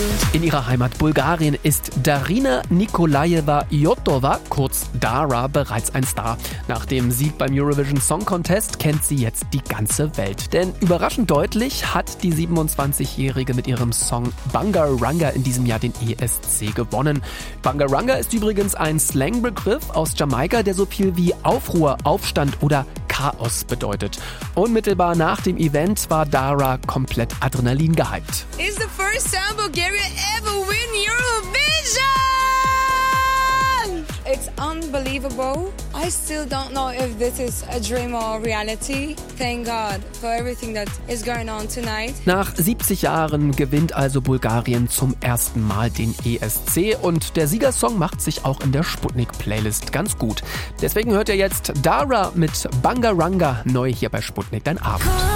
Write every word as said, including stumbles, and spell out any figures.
In ihrer Heimat Bulgarien ist Darina Nikolajeva Jotova, kurz Dara, bereits ein Star. Nach dem Sieg beim Eurovision Song Contest kennt sie jetzt die ganze Welt. Denn überraschend deutlich hat die siebenundzwanzigjährige mit ihrem Song Bangaranga in diesem Jahr den E S C gewonnen. Bangaranga ist übrigens ein Slangbegriff aus Jamaika, der so viel wie Aufruhr, Aufstand oder Chaos bedeutet. Unmittelbar nach dem Event war Dara komplett Adrenalin gehypt. It's the first time Bulgaria ever win Eurovision! It's unbelievable. I still don't know if this is a dream or reality. Thank God for everything that is going on tonight. Nach siebzig Jahren gewinnt also Bulgarien zum ersten Mal den E S C und der Siegersong macht sich auch in der Sputnik-Playlist ganz gut. Deswegen hört ihr jetzt Dara mit Bangaranga neu hier bei Sputnik, dein Abend.